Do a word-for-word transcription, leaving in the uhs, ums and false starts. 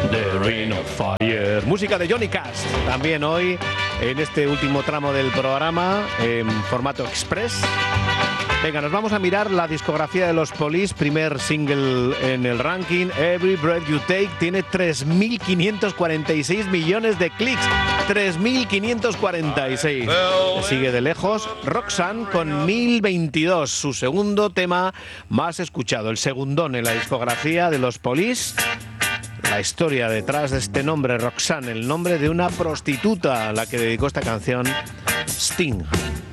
The Ring of Fire. Música de Johnny Cash. También hoy, en este último tramo del programa, en formato express. Venga, nos vamos a mirar la discografía de los Police. Primer single en el ranking, Every Breath You Take, tiene tres mil quinientos cuarenta y seis millones de clics. tres mil quinientos cuarenta y seis. Le sigue de lejos Roxanne con mil veintidós, su segundo tema más escuchado, el segundón en la discografía de los Police. La historia detrás de este nombre, Roxanne, el nombre de una prostituta a la que dedicó esta canción Sting.